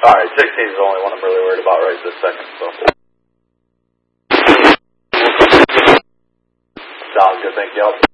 Alright, 16 is the only one I'm really worried about right this second, so. Sounds good, thank you.